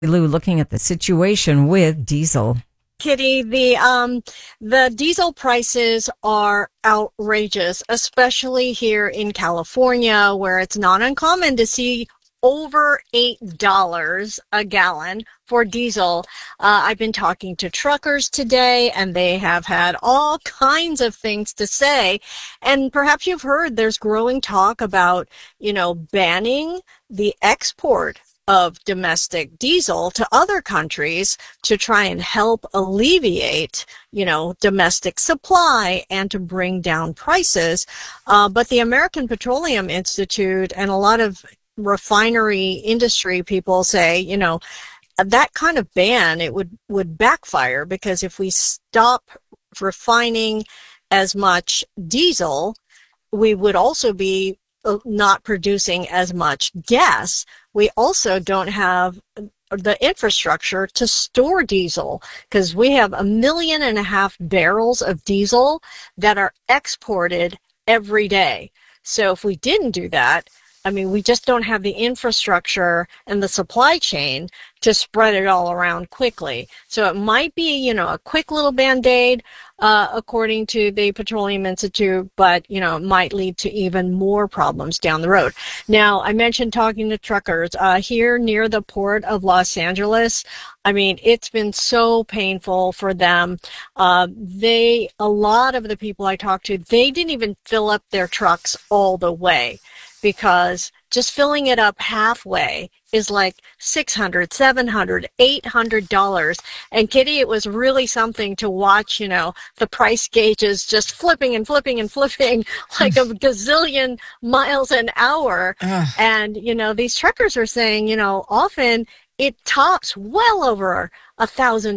Lou, looking at the situation with diesel. Kitty, the diesel prices are outrageous, especially here in California, where it's not uncommon to see over $8 a gallon for diesel. I've been talking to truckers today, and they have had all kinds of things to say. And perhaps you've heard there's growing talk about, banning the export of domestic diesel to other countries to try and help alleviate, domestic supply and to bring down prices. But the American Petroleum Institute and a lot of refinery industry people say, that kind of ban, it would backfire, because if we stop refining as much diesel, we would also be not producing as much gas. We also don't have the infrastructure to store diesel, because we have 1.5 million barrels of diesel that are exported every day. So if we didn't do that, we just don't have the infrastructure and the supply chain to spread it all around quickly. So it might be, a quick little Band-Aid, according to the Petroleum Institute, but, it might lead to even more problems down the road. Now, I mentioned talking to truckers, here near the port of Los Angeles. It's been so painful for them. A lot of the people I talked to, they didn't even fill up their trucks all the way, because just filling it up halfway is like $600, $700, $800. And Kitty, it was really something to watch, the price gauges just flipping and flipping and flipping like a gazillion miles an hour. And, these truckers are saying, often it tops well over $1,000,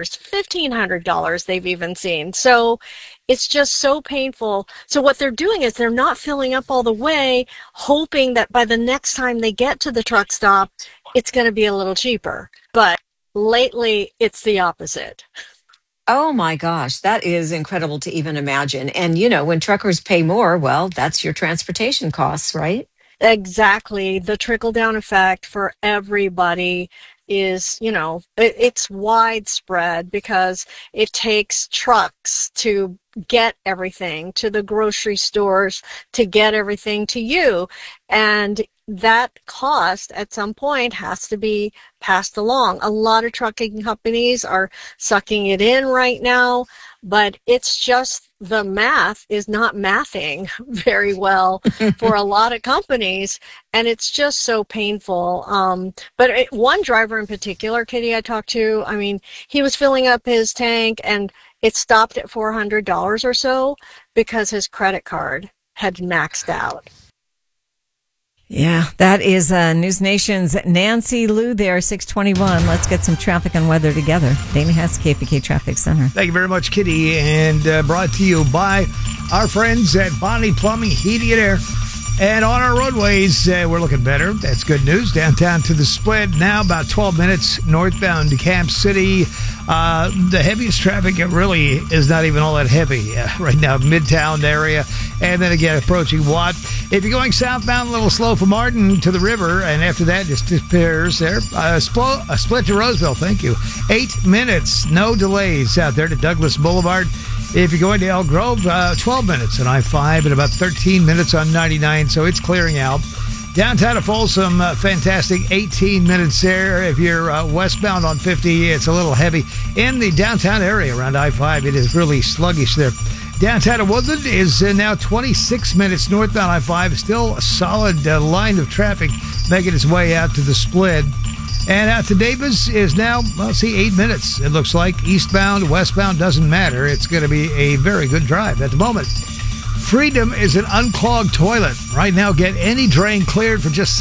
$1,500 they've even seen. So it's just so painful. So what they're doing is they're not filling up all the way, hoping that by the next time they get to the truck stop, it's going to be a little cheaper. But lately, it's the opposite. Oh my gosh, that is incredible to even imagine. And, when truckers pay more, well, that's your transportation costs, right? Exactly. The trickle-down effect for everybody is, it's widespread, because it takes trucks to get everything to the grocery stores, to get everything to you. And that cost at some point has to be passed along. A lot of trucking companies are sucking it in right now, but it's just the math is not mathing very well for a lot of companies, and it's just so painful. But one driver in particular, Kitty, I talked to, he was filling up his tank and it stopped at $400 or so because his credit card had maxed out. Yeah, that is News Nation's Nancy Liu there, 621. Let's get some traffic and weather together. Dana Hess, KFBK Traffic Center. Thank you very much, Kitty, and brought to you by our friends at Bonnie Plumbing, Heating and Air. And on our roadways, we're looking better. That's good news. Downtown to the Split, now about 12 minutes northbound to Camp City. The heaviest traffic, it really is not even all that heavy right now, Midtown area. And then again, approaching Watt. If you're going southbound, a little slow from Martin to the river, and after that, just disappears there. A split to Roseville, thank you. 8 minutes, no delays out there to Douglas Boulevard. If you're going to Elk Grove, 12 minutes on I-5 and about 13 minutes on 99, so it's clearing out. Downtown to Folsom, fantastic 18 minutes there. If you're westbound on 50, it's a little heavy. In the downtown area around I-5, it is really sluggish there. Downtown to Woodland is now 26 minutes northbound I-5. Still a solid line of traffic making its way out to the Split. And out to Davis is now, 8 minutes. It looks like eastbound, westbound, doesn't matter. It's going to be a very good drive at the moment. Freedom is an unclogged toilet. Right now, get any drain cleared for just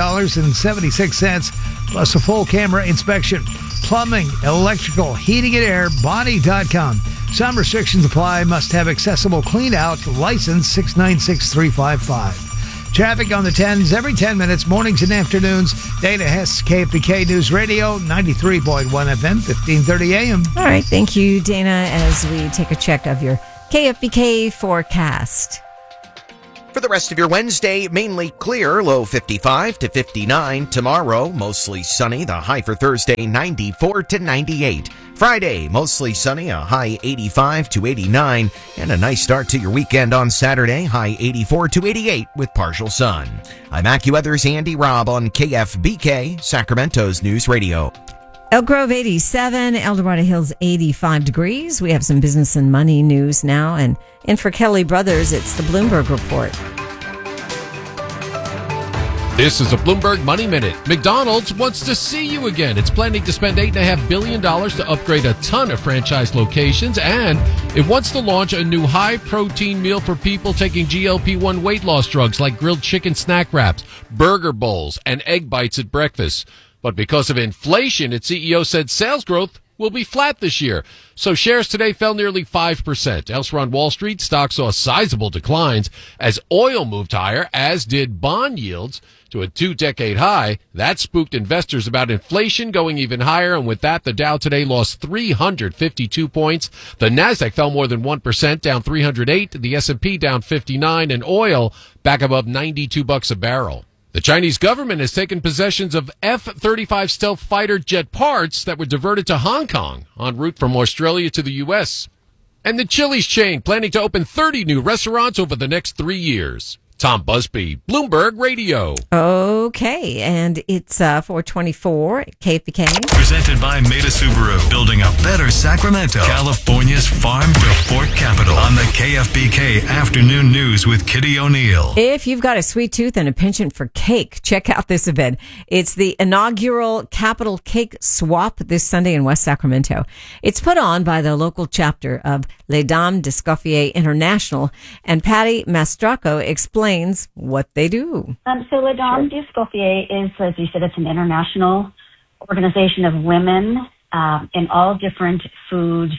$17.76, plus a full camera inspection. Plumbing, electrical, heating and air, Bonnie.com. Some restrictions apply. Must have accessible clean out. License 696355. Traffic on the 10s every 10 minutes, mornings and afternoons. Dana Hess, KFBK News Radio, 93.1 FM, 1530 AM. All right. Thank you, Dana, as we take a check of your KFBK forecast. For the rest of your Wednesday, mainly clear, low 55 to 59. Tomorrow, mostly sunny, the high for Thursday, 94 to 98. Friday, mostly sunny, a high 85 to 89. And a nice start to your weekend on Saturday, high 84 to 88 with partial sun. I'm AccuWeather's Andy Robb on KFBK, Sacramento's News Radio. Elk Grove 87, Eldorado Hills 85 degrees. We have some business and money news now. And in for Kelly Brothers, it's the Bloomberg Report. This is a Bloomberg Money Minute. McDonald's wants to see you again. It's planning to spend $8.5 billion to upgrade a ton of franchise locations, and it wants to launch a new high-protein meal for people taking GLP-1 weight loss drugs like grilled chicken snack wraps, burger bowls, and egg bites at breakfast. But because of inflation, its CEO said sales growth will be flat this year. So shares today fell nearly 5%. Elsewhere on Wall Street, stocks saw sizable declines as oil moved higher, as did bond yields to a 2-decade high. That spooked investors about inflation going even higher, and with that, the Dow today lost 352 points. The Nasdaq fell more than 1%, down 308. The S&P down 59, and oil back above $92 a barrel. The Chinese government has taken possessions of F-35 stealth fighter jet parts that were diverted to Hong Kong en route from Australia to the U.S. And the Chili's chain planning to open 30 new restaurants over the next 3 years. Tom Busby, Bloomberg Radio. Okay, and it's 424 at KFBK. Presented by Maida Subaru, building a better Sacramento, California's farm to fork capital. On the KFBK Afternoon News with Kitty O'Neill. If you've got a sweet tooth and a penchant for cake, check out this event. It's the inaugural Capital Cake Swap this Sunday in West Sacramento. It's put on by the local chapter of Les Dames d'Escoffier International, and Patty Mastracco explains what they do. So Les Dames d'Escoffier is, as you said, it's an international organization of women in all different food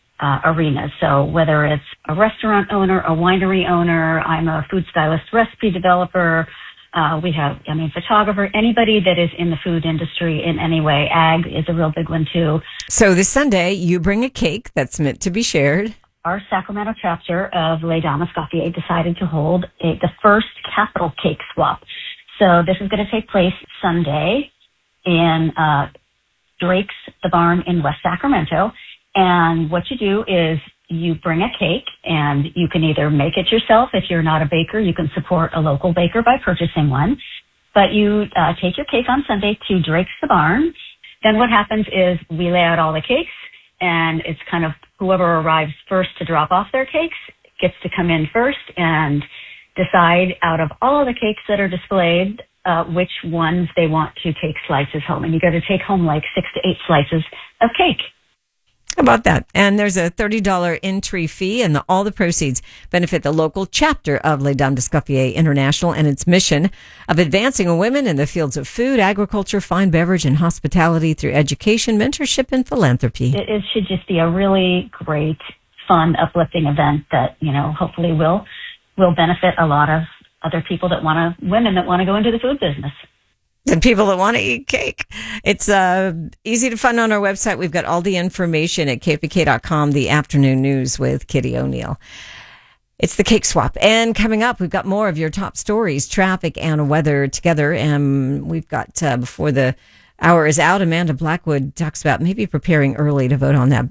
arenas. So whether it's a restaurant owner, a winery owner, I'm a food stylist, recipe developer, we have, photographer, anybody that is in the food industry in any way. Ag is a real big one too. So this Sunday, you bring a cake that's meant to be shared. Our Sacramento chapter of Les Dames d'Escoffier decided to hold the first Capital Cake Swap. So this is going to take place Sunday in Drake's, the barn in West Sacramento. And what you do is you bring a cake, and you can either make it yourself. If you're not a baker, you can support a local baker by purchasing one. But you take your cake on Sunday to Drake's, the barn. Then what happens is we lay out all the cakes, and it's kind of whoever arrives first to drop off their cakes gets to come in first and decide out of all of the cakes that are displayed which ones they want to take slices home. And you got to take home like 6 to 8 slices of cake. How about that? And there's a $30 entry fee, and all the proceeds benefit the local chapter of Les Dames d'Escoffier International and its mission of advancing women in the fields of food, agriculture, fine beverage, and hospitality through education, mentorship, and philanthropy. It should just be a really great, fun, uplifting event that, hopefully will benefit a lot of other people women that want to go into the food business. And people that want to eat cake. It's easy to find on our website. We've got all the information at kfbk.com, the afternoon news with Kitty O'Neill. It's the cake swap. And coming up, we've got more of your top stories, traffic and weather together. And we've got, before the hour is out, Amanda Blackwood talks about maybe preparing early to vote on that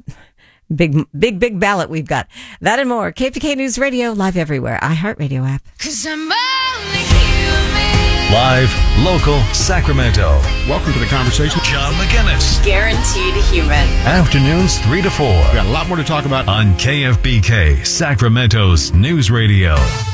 big ballot we've got. That and more. KFBK News Radio, live everywhere. iHeartRadio app. 'Cause I'm only human. Live, local, Sacramento. Welcome to the conversation. John McGinnis. Guaranteed human. Afternoons 3 to 4. We got a lot more to talk about On KFBK, Sacramento's News Radio.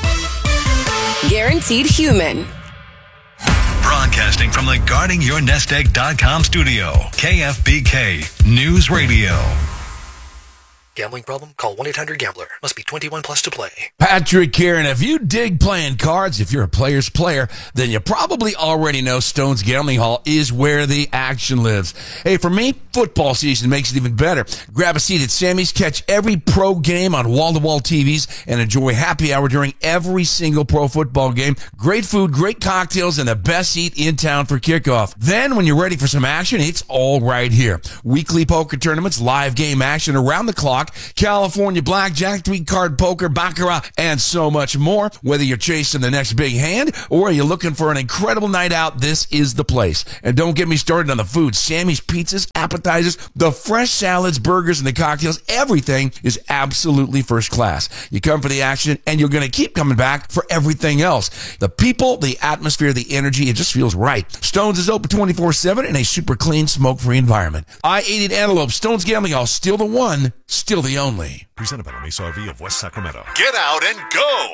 Guaranteed human. Broadcasting from the GuardingYourNestEgg.com studio. KFBK News Radio. Gambling problem? Call 1-800-GAMBLER. Must be 21 plus to play. Patrick here, and if you dig playing cards, if you're a player's player, then you probably already know Stone's Gambling Hall is where the action lives. Hey, for me, football season makes it even better. Grab a seat at Sammy's, catch every pro game on wall-to-wall TVs, and enjoy happy hour during every single pro football game. Great food, great cocktails, and the best seat in town for kickoff. Then, when you're ready for some action, it's all right here. Weekly poker tournaments, live game action around the clock, Shufflecock, California Blackjack, 3-card poker, Baccarat, and so much more. Whether you're chasing the next big hand or you're looking for an incredible night out, this is the place. And don't get me started on the food. Sammy's pizzas, appetizers, the fresh salads, burgers, and the cocktails. Everything is absolutely first class. You come for the action, and you're going to keep coming back for everything else. The people, the atmosphere, the energy, it just feels right. Stone's is open 24/7 in a super clean, smoke-free environment. I-80 Antelope, Stone's Gambling Hall, still the one, still the only. Presented by the Mesa RV of West Sacramento. Get out and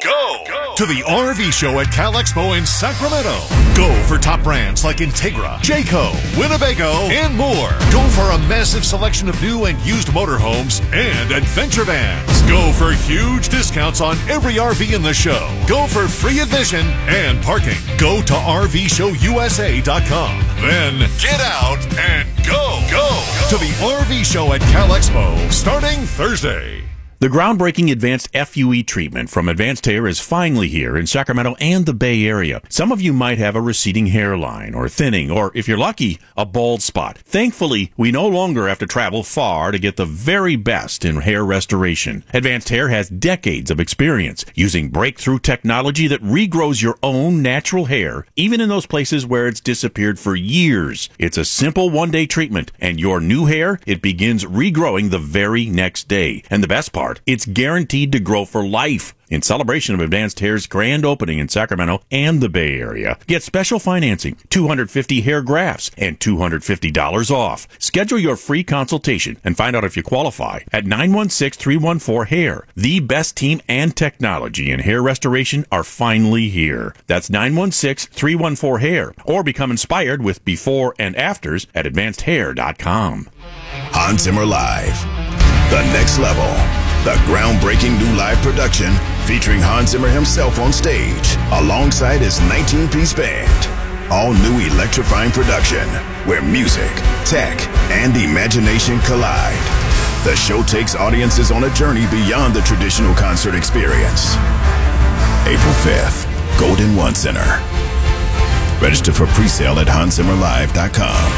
go to the RV show at Cal Expo in Sacramento. Go for top brands like Integra, Jayco, Winnebago, and more. Go for a massive selection of new and used motorhomes and adventure vans. Go for huge discounts on every RV in the show. Go for free admission and parking. Go to RVShowUSA.com. Then get out and go to the RV show at Cal Expo starting Thursday. The groundbreaking advanced FUE treatment from Advanced Hair is finally here in Sacramento and the Bay Area. Some of you might have a receding hairline or thinning, or if you're lucky, a bald spot. Thankfully, we no longer have to travel far to get the very best in hair restoration. Advanced Hair has decades of experience using breakthrough technology that regrows your own natural hair, even in those places where it's disappeared for years. It's a simple one-day treatment, and your new hair, it begins regrowing the very next day. And the best part, it's guaranteed to grow for life. In celebration of Advanced Hair's grand opening in Sacramento and the Bay Area, get special financing, 250 hair grafts, and $250 off. Schedule your free consultation and find out if you qualify at 916-314-HAIR. The best team and technology in hair restoration are finally here. That's 916-314-HAIR. Or become inspired with before and afters at advancedhair.com. Hans Zimmer Live. The next level. The groundbreaking new live production featuring Hans Zimmer himself on stage alongside his 19-piece band. All new electrifying production where music, tech, and imagination collide. The show takes audiences on a journey beyond the traditional concert experience. April 5th, Golden One Center. Register for pre-sale at HansZimmerLive.com.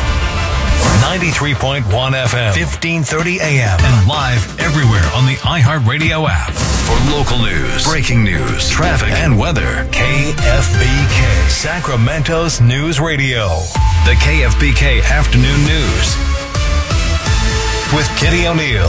93.1 FM, 1530 AM, and live everywhere on the iHeartRadio app. For local news, breaking news, traffic, and weather, KFBK, Sacramento's News Radio. The KFBK Afternoon News with Kitty O'Neill.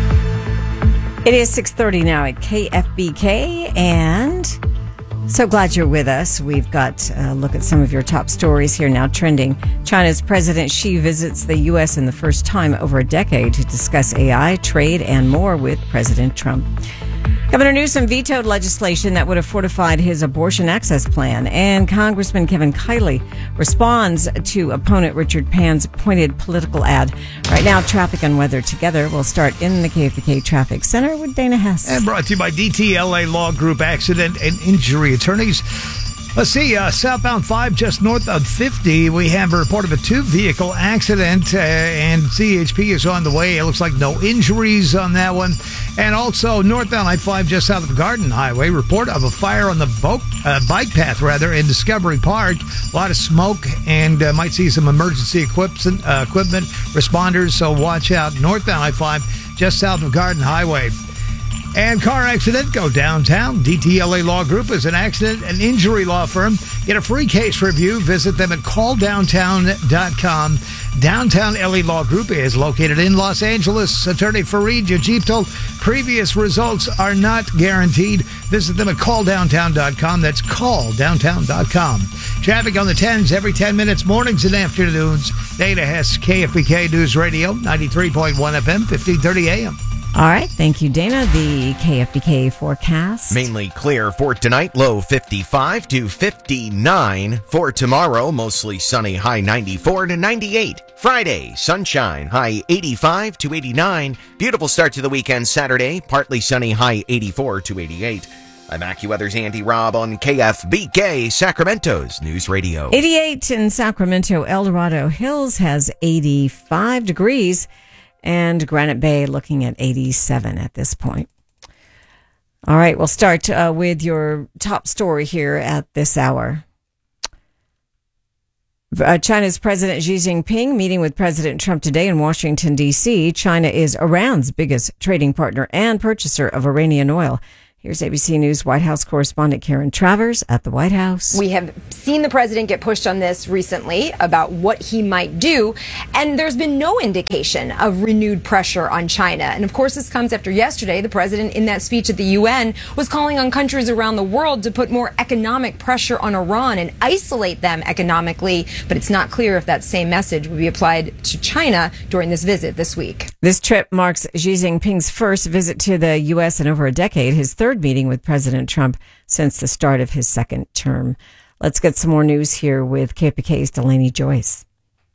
It is 6:30 now at KFBK, and so glad you're with us. We've got a look at some of your top stories here now trending. China's President Xi visits the U.S. in the first time over a decade to discuss AI, trade, and more with President Trump. Governor Newsom vetoed legislation that would have fortified his abortion access plan, and Congressman Kevin Kiley responds to opponent Richard Pan's pointed political ad. Right now, traffic and weather together. We'll start in the KFBK Traffic Center with Dana Hess. And brought to you by DTLA Law Group Accident and Injury Attorneys. Let's see, southbound 5 just north of 50, we have a report of a two-vehicle accident, and CHP is on the way. It looks like no injuries on that one. And also northbound I-5 just south of Garden Highway, report of a fire on the bike path in Discovery Park. A lot of smoke, and might see some emergency equipment responders, so watch out. Northbound I-5 just south of Garden Highway. And car accident, go downtown. DTLA Law Group is an accident and injury law firm. Get a free case review. Visit them at calldowntown.com. Downtown LA Law Group is located in Los Angeles. Attorney Fareed Jajib told previous results are not guaranteed. Visit them at calldowntown.com. That's calldowntown.com. Traffic on the 10s every 10 minutes, mornings and afternoons. Dana Hess, KFBK News Radio, 93.1 FM, 1530 AM. All right. Thank you, Dana. The KFBK forecast. Mainly clear for tonight, low 55 to 59. For tomorrow, mostly sunny, high 94 to 98. Friday, sunshine, high 85 to 89. Beautiful start to the weekend Saturday, partly sunny, high 84 to 88. I'm AccuWeather's Andy Robb on KFBK, Sacramento's News Radio. 88 in Sacramento. El Dorado Hills has 85 degrees. And Granite Bay looking at 87 at this point. All right, we'll start with your top story here at this hour. China's President Xi Jinping meeting with President Trump today in Washington, D.C. China is Iran's biggest trading partner and purchaser of Iranian oil. Here's ABC News White House correspondent Karen Travers at the White House. We have seen the president get pushed on this recently about what he might do, and there's been no indication of renewed pressure on China. And of course, this comes after yesterday, the president in that speech at the UN was calling on countries around the world to put more economic pressure on Iran and isolate them economically. But it's not clear if that same message will be applied to China during this visit this week. This trip marks Xi Jinping's first visit to the U.S. in over a decade, his third meeting with President Trump since the start of his second term. Let's get some more news here with KFBK's Delaney Joyce.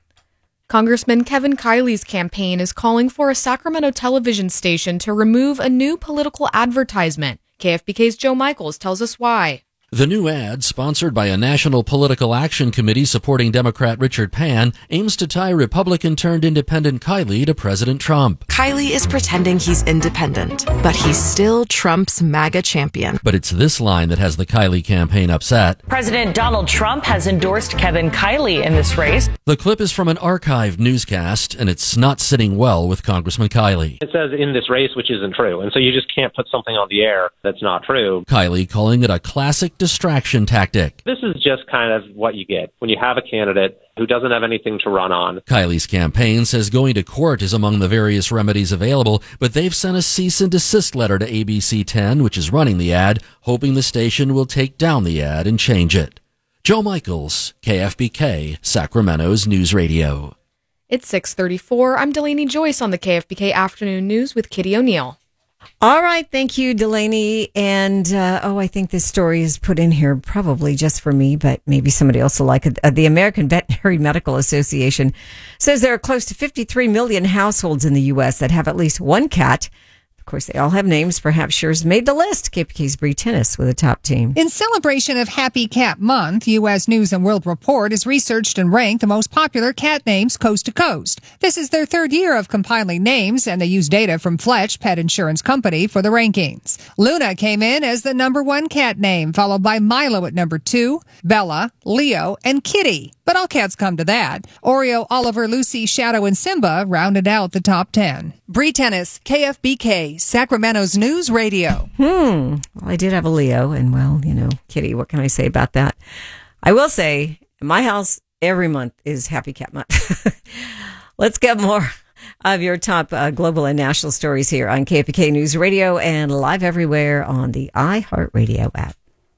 Congressman Kevin Kiley's campaign is calling for a Sacramento television station to remove a new political advertisement. KFBK's Joe Michaels tells us why. The new ad, sponsored by a National Political Action Committee supporting Democrat Richard Pan, aims to tie Republican-turned-independent Kiley to President Trump. Kiley is pretending he's independent, but he's still Trump's MAGA champion. But it's this line that has the Kiley campaign upset. President Donald Trump has endorsed Kevin Kiley in this race. The clip is from an archived newscast, and it's not sitting well with Congressman Kiley. It says in this race, which isn't true, and so you just can't put something on the air that's not true. Kiley calling it a classic distraction tactic. This is just kind of what you get when you have a candidate who doesn't have anything to run on. Kiley's campaign says going to court is among the various remedies available, but they've sent a cease and desist letter to ABC 10, which is running the ad, hoping the station will take down the ad and change it. Joe Michaels, KFBK, Sacramento's News Radio. It's 6:34. I'm Delaney Joyce on the KFBK Afternoon News with Kitty O'Neill. All right. Thank you, Delaney. And, I think this story is put in here probably just for me, but maybe somebody else will like it. The American Veterinary Medical Association says there are close to 53 million households in the U.S. that have at least one cat. Of course, they all have names. Perhaps yours made the list. KPK's Bree Tennis with a top team. In celebration of Happy Cat Month, U.S. News and World Report has researched and ranked the most popular cat names coast to coast. This is their third year of compiling names, and they use data from Fletch Pet Insurance Company for the rankings. Luna came in as the number one cat name, followed by Milo at number 2, Bella, Leo, and Kitty. But all cats come to that. Oreo, Oliver, Lucy, Shadow, and Simba rounded out the top 10. Bree Tennis, KFBK, Sacramento's News Radio. Well, I did have a Leo, and Kitty, what can I say about that? I will say, in my house, every month is Happy Cat Month. Let's get more of your top global and national stories here on KFBK News Radio and live everywhere on the iHeartRadio app.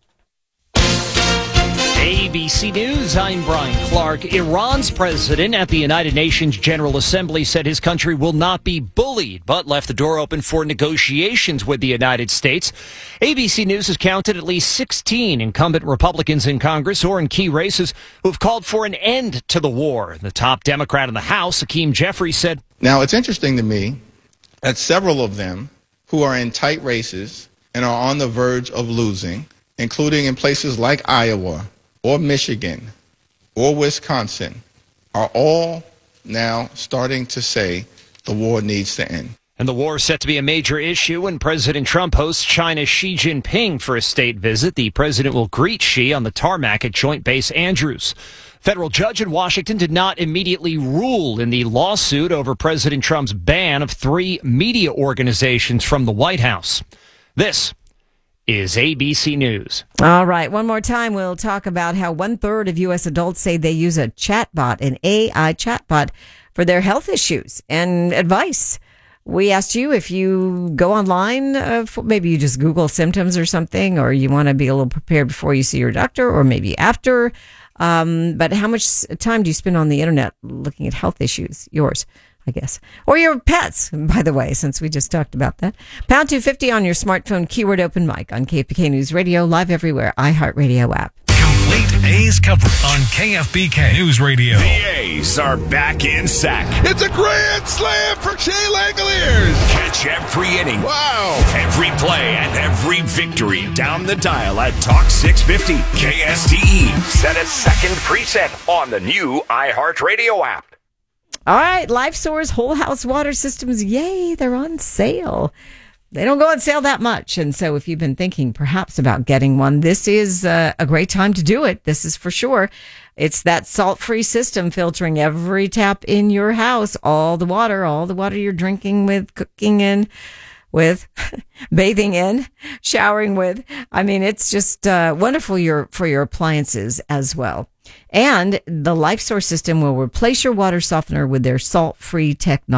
ABC News, I'm Brian Clark. Iran's president at the United Nations General Assembly said his country will not be bullied, but left the door open for negotiations with the United States. ABC News has counted at least 16 incumbent Republicans in Congress or in key races who have called for an end to the war. The top Democrat in the House, Hakeem Jeffries, said, "Now, it's interesting to me that several of them who are in tight races and are on the verge of losing, including in places like Iowa, or Michigan, or Wisconsin, are all now starting to say the war needs to end." And the war is set to be a major issue when President Trump hosts China's Xi Jinping for a state visit. The president will greet Xi on the tarmac at Joint Base Andrews. Federal judge in Washington did not immediately rule in the lawsuit over President Trump's ban of 3 media organizations from the White House. This is ABC News. All right. One more time, we'll talk about how 1/3 of U.S. adults say they use a chatbot, an AI chatbot, for their health issues and advice. We asked you if you go online, maybe you just Google symptoms or something, or you want to be a little prepared before you see your doctor, or maybe after. But how much time do you spend on the internet looking at health issues? Yours, I guess. Or your pets, by the way, since we just talked about that. Pound 250 on your smartphone, keyword open mic on KFBK News Radio, live everywhere, iHeartRadio app. Complete A's coverage on KFBK News Radio. The A's are back in sack. It's a grand slam for Shea Langoliers. Catch every inning. Wow. Every play and every victory down the dial at Talk 650 KSTE. Set a second preset on the new iHeartRadio app. All right, LifeSource Whole House Water Systems, yay, they're on sale. they don't go on sale that much. And so if you've been thinking perhaps about getting one, this is a great time to do it. This is for sure. It's that salt-free system filtering every tap in your house, all the water you're drinking with, cooking in, with, bathing in, showering with. I mean, it's just wonderful for your appliances as well. And the LifeSource system will replace your water softener with their salt-free technology.